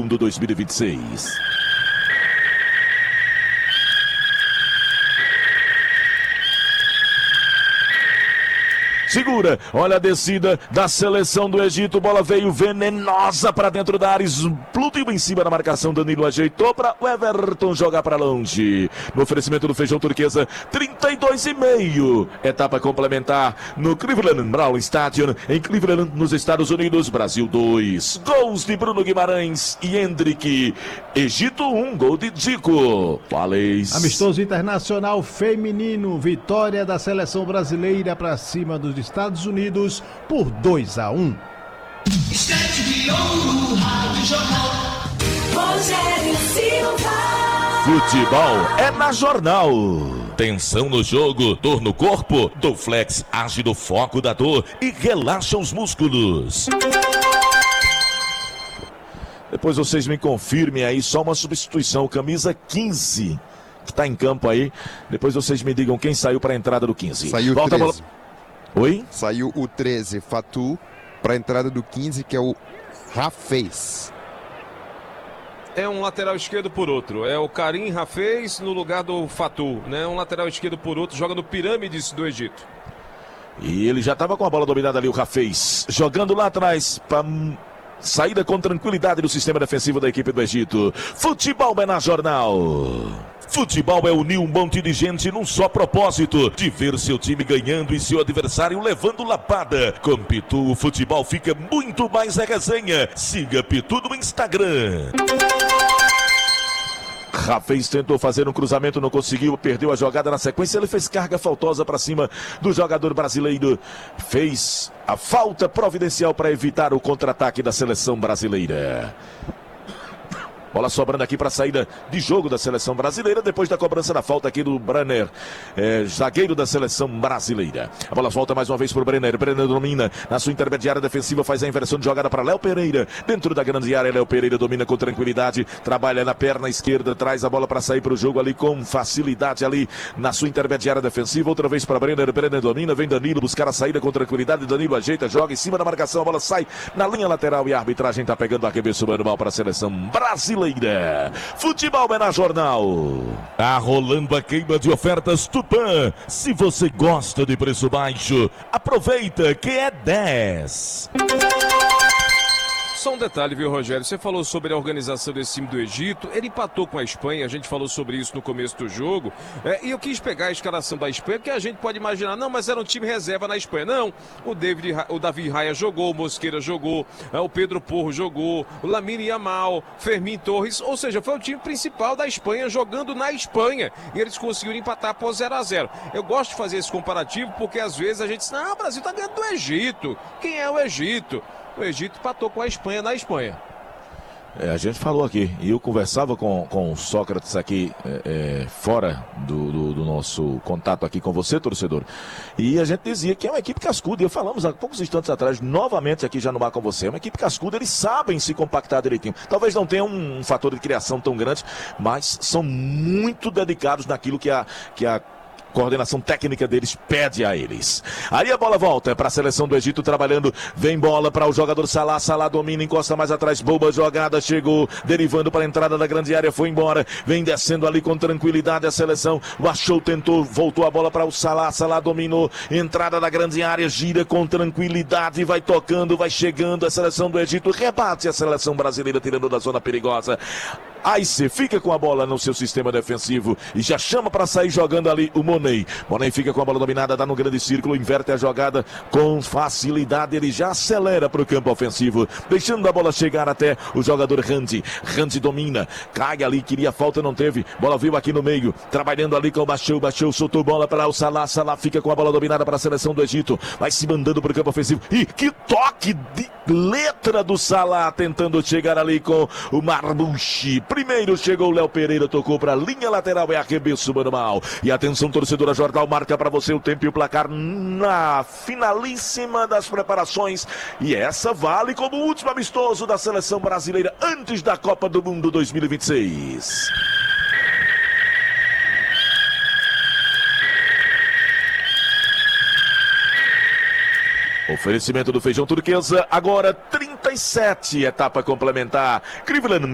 Mundo 2026. Segura, olha a descida da seleção do Egito, bola veio venenosa para dentro da área, explodiu em cima da marcação, Danilo ajeitou para o Everton jogar para longe. No oferecimento do Feijão Turquesa, 32,5. Etapa complementar no Cleveland Brown Stadium, em Cleveland, nos Estados Unidos. Brasil 2. Gols de Bruno Guimarães e Hendrick. Egito 1, gol de Zico. Valês. Amistoso internacional feminino, vitória da seleção brasileira para cima dos Estados Unidos por 2-1. Futebol é na Jornal. Tensão no jogo, dor no corpo, Dorflex age no foco da dor e relaxa os músculos. Depois vocês me confirmem aí, só uma substituição, camisa 15, que tá em campo aí. Depois vocês me digam quem saiu para a entrada do 15. Saiu o 13. Oi? Saiu o 13, Fatu, para a entrada do 15, que é o Rafez. É um lateral esquerdo por outro. É o Karim Rafez no lugar do Fatu, né? Um lateral esquerdo por outro, joga no Pirâmides do Egito. E ele já estava com a bola dominada ali, o Rafez, jogando lá atrás para saída com tranquilidade do sistema defensivo da equipe do Egito. Futebol é na Jornal. Futebol é unir um monte de gente num só propósito, de ver seu time ganhando e seu adversário levando lapada. Com Pitu, o futebol fica muito mais resenha. Siga Pitu no Instagram. Rafez tentou fazer um cruzamento, não conseguiu, perdeu a jogada na sequência, ele fez carga faltosa para cima do jogador brasileiro, fez a falta providencial para evitar o contra-ataque da seleção brasileira. Bola sobrando aqui para a saída de jogo da seleção brasileira, depois da cobrança da falta aqui do Brenner, zagueiro da seleção brasileira. A bola volta mais uma vez para o Brenner. Brenner domina na sua intermediária defensiva, faz a inversão de jogada para Léo Pereira. Dentro da grande área, Léo Pereira domina com tranquilidade, trabalha na perna esquerda, traz a bola para sair para o jogo ali com facilidade ali na sua intermediária defensiva. Outra vez para Brenner. Brenner domina, vem Danilo buscar a saída com tranquilidade. Danilo ajeita, joga em cima da marcação, a bola sai na linha lateral e a arbitragem está pegando o arremesso manual para a seleção brasileira. Futebol é na Jornal. Tá rolando a queima de ofertas Tupã. Se você gosta de preço baixo, aproveita que é 10. Só um detalhe, viu, Rogério? Você falou sobre a organização desse time do Egito. Ele empatou com a Espanha, a gente falou sobre isso no começo do jogo. E eu quis pegar a escalação da Espanha, porque a gente pode imaginar, não, mas era um time reserva na Espanha. Não, o Davi Raya jogou, o Mosqueira jogou, o Pedro Porro jogou, o Lamine Yamal, Fermin Torres, ou seja, foi o time principal da Espanha jogando na Espanha. E eles conseguiram empatar por 0-0. Eu gosto de fazer esse comparativo, porque às vezes a gente diz, não, o Brasil tá ganhando do Egito. Quem é o Egito? O Egito empatou com a Espanha na Espanha. A gente falou aqui, e eu conversava com o Sócrates aqui, fora do nosso contato aqui com você, torcedor, e a gente dizia que é uma equipe cascuda, e falamos há poucos instantes atrás, novamente aqui já no Mar com você, é uma equipe cascuda, eles sabem se compactar direitinho, talvez não tenham um fator de criação tão grande, mas são muito dedicados naquilo que a coordenação técnica deles pede a eles. Aí a bola volta para a seleção do Egito trabalhando, vem bola para o jogador Salah, Salah domina, encosta mais atrás, boa jogada, chegou, derivando para a entrada da grande área, foi embora, vem descendo ali com tranquilidade a seleção, o Achou tentou, voltou a bola para o Salah, Salah dominou, entrada da grande área, gira com tranquilidade, vai tocando, vai chegando a seleção do Egito, rebate a seleção brasileira tirando da zona perigosa. Aí você fica com a bola no seu sistema defensivo e já chama para sair jogando ali o Monet. Monet fica com a bola dominada, dá no grande círculo, inverte a jogada com facilidade, ele já acelera para o campo ofensivo, deixando a bola chegar até o jogador Randy. Randy domina, cai ali, queria falta, não teve, bola veio aqui no meio, trabalhando ali com o Bachou, soltou bola para o Salah, Salah fica com a bola dominada para a seleção do Egito, vai se mandando para o campo ofensivo, e que toque de letra do Salah, tentando chegar ali com o Marmouchi. Primeiro chegou o Léo Pereira, tocou para a linha lateral, é arremesso manual. E atenção, torcedora, Jornal marca para você o tempo e o placar na finalíssima das preparações. E essa vale como o último amistoso da seleção brasileira antes da Copa do Mundo 2026. Oferecimento do Feijão Turquesa, agora 37, etapa complementar. Cleveland